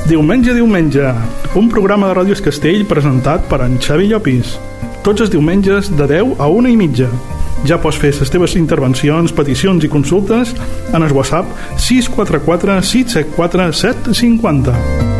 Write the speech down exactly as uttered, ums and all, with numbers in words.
Diumenge, diumenge, un programa de Ràdio Castell presentat per en Xavi Llopis. Tots els diumenges de deu a una i mitja. Ja pots fer les teves intervencions, peticions i consultes en el WhatsApp sis quatre quatre sis set quatre set cinquanta.